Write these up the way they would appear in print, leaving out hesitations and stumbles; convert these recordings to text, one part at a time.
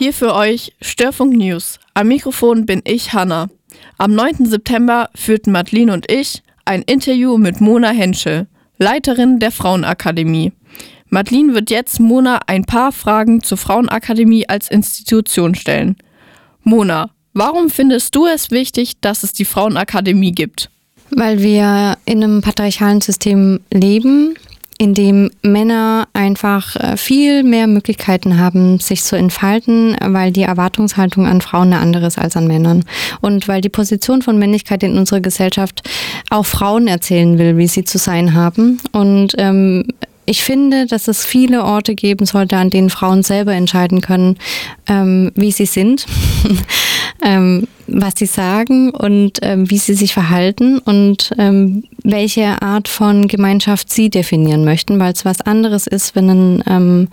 Hier für euch Störfunk News. Am Mikrofon bin ich, Hanna. Am 9. September führten Madeline und ich ein Interview mit Mona Henschel, Leiterin der Frauenakademie. Madeline wird jetzt Mona ein paar Fragen zur Frauenakademie als Institution stellen. Mona, warum findest du es wichtig, dass es die Frauenakademie gibt? Weil wir in einem patriarchalen System leben, in dem Männer einfach viel mehr Möglichkeiten haben, sich zu entfalten, weil die Erwartungshaltung an Frauen eine andere ist als an Männern. Und weil die Position von Männlichkeit in unserer Gesellschaft auch Frauen erzählen will, wie sie zu sein haben. Und ich finde, dass es viele Orte geben sollte, an denen Frauen selber entscheiden können, wie sie sind, was sie sagen und wie sie sich verhalten und welche Art von Gemeinschaft sie definieren möchten, weil es was anderes ist, wenn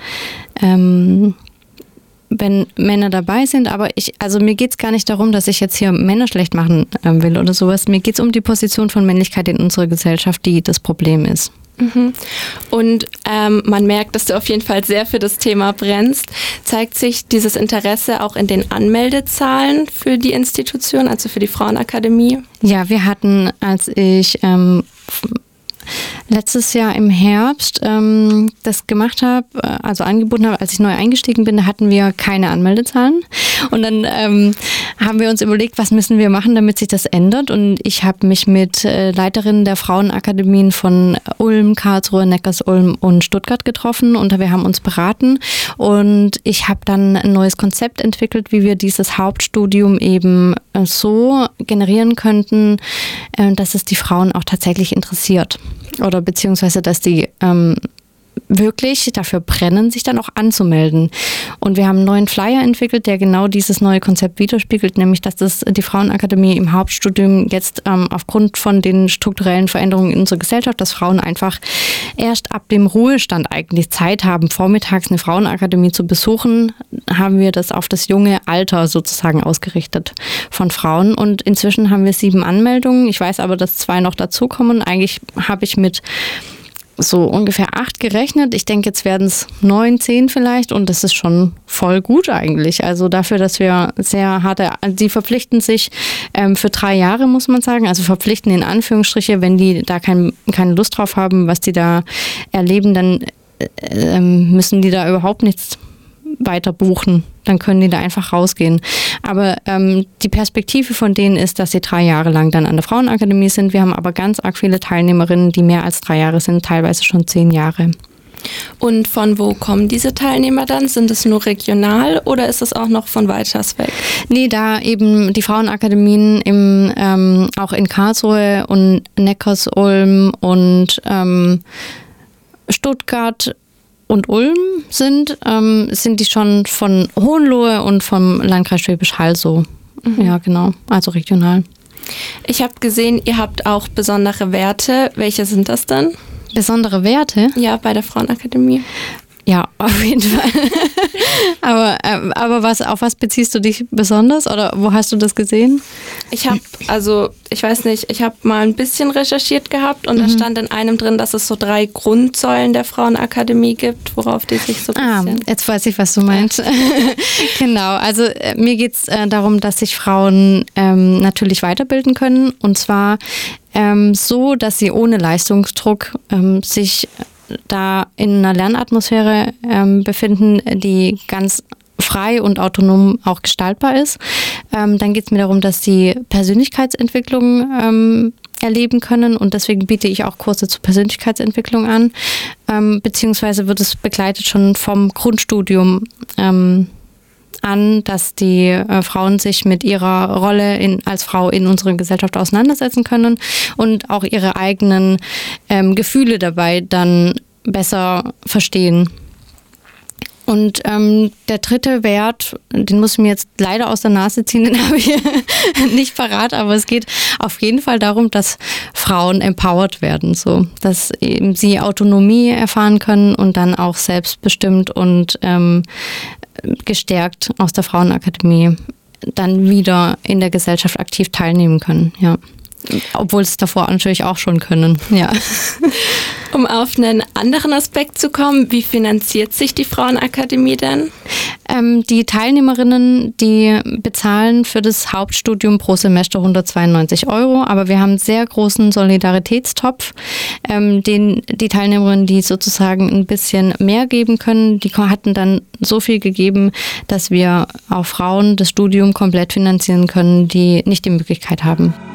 Männer dabei sind, aber mir geht es gar nicht darum, dass ich jetzt hier Männer schlecht machen will oder sowas. Mir geht es um die Position von Männlichkeit in unserer Gesellschaft, die das Problem ist. Und man merkt, dass du auf jeden Fall sehr für das Thema brennst. Zeigt sich dieses Interesse auch in den Anmeldezahlen für die Institution, also für die Frauenakademie? Ja, wir hatten, als ich letztes Jahr im Herbst das gemacht habe, also angeboten habe, als ich neu eingestiegen bin, da hatten wir keine Anmeldezahlen. Und dann haben wir uns überlegt, was müssen wir machen, damit sich das ändert. Und ich habe mich mit Leiterinnen der Frauenakademien von Ulm, Karlsruhe, Neckarsulm und Stuttgart getroffen und wir haben uns beraten. Und ich habe dann ein neues Konzept entwickelt, wie wir dieses Hauptstudium eben so generieren könnten, dass es die Frauen auch tatsächlich interessiert. Oder beziehungsweise, dass die wirklich dafür brennen, sich dann auch anzumelden. Und wir haben einen neuen Flyer entwickelt, der genau dieses neue Konzept widerspiegelt, nämlich, dass die Frauenakademie im Hauptstudium jetzt aufgrund von den strukturellen Veränderungen in unserer Gesellschaft, dass Frauen einfach erst ab dem Ruhestand eigentlich Zeit haben, vormittags eine Frauenakademie zu besuchen, haben wir das auf das junge Alter sozusagen ausgerichtet von Frauen. Und inzwischen haben wir 7 Anmeldungen. Ich weiß aber, dass 2 noch dazukommen. Eigentlich habe ich mit so ungefähr 8 gerechnet. Ich denke, jetzt werden es 9, 10 vielleicht und das ist schon voll gut eigentlich. Also dafür, dass wir sehr harte, die verpflichten sich für 3 Jahre, muss man sagen, also verpflichten in Anführungsstriche, wenn die da keine Lust drauf haben, was die da erleben, dann müssen die da überhaupt nichts weiter buchen. Dann können die da einfach rausgehen. Aber die Perspektive von denen ist, dass sie 3 Jahre lang dann an der Frauenakademie sind. Wir haben aber ganz arg viele Teilnehmerinnen, die mehr als 3 Jahre sind, teilweise schon 10 Jahre. Und von wo kommen diese Teilnehmer dann? Sind es nur regional oder ist es auch noch von weiters weg? Nee, da eben die Frauenakademien auch in Karlsruhe und Neckarsulm und Stuttgart und Ulm sind die schon von Hohenlohe und vom Landkreis Schwäbisch Hall so. Ja, genau, also regional. Ich habe gesehen, ihr habt auch besondere Werte. Welche sind das denn? Besondere Werte? Ja, bei der Frauenakademie. Ja, auf jeden Fall. aber auf was beziehst du dich besonders oder wo hast du das gesehen? Ich habe mal ein bisschen recherchiert gehabt und da stand in einem drin, dass es so 3 Grundsäulen der Frauenakademie gibt, worauf die sich so ein bisschen... Jetzt weiß ich, was du meinst. Genau, also mir geht es darum, dass sich Frauen natürlich weiterbilden können und zwar so, dass sie ohne Leistungsdruck sich da in einer Lernatmosphäre befinden, die ganz frei und autonom auch gestaltbar ist. Dann geht es mir darum, dass sie Persönlichkeitsentwicklung erleben können und deswegen biete ich auch Kurse zur Persönlichkeitsentwicklung an, beziehungsweise wird es begleitet schon vom Grundstudium an, dass die Frauen sich mit ihrer Rolle als Frau in unserer Gesellschaft auseinandersetzen können und auch ihre eigenen Gefühle dabei dann besser verstehen. Und der dritte Wert, den muss ich mir jetzt leider aus der Nase ziehen, den habe ich nicht parat, aber es geht auf jeden Fall darum, dass Frauen empowered werden, so, dass eben sie Autonomie erfahren können und dann auch selbstbestimmt und gestärkt aus der Frauenakademie dann wieder in der Gesellschaft aktiv teilnehmen können, ja. Obwohl es davor natürlich auch schon können, ja. Um auf einen anderen Aspekt zu kommen, wie finanziert sich die Frauenakademie denn? Die Teilnehmerinnen, die bezahlen für das Hauptstudium pro Semester 192 €, aber wir haben einen sehr großen Solidaritätstopf, den die Teilnehmerinnen, die sozusagen ein bisschen mehr geben können, die hatten dann so viel gegeben, dass wir auch Frauen das Studium komplett finanzieren können, die nicht die Möglichkeit haben.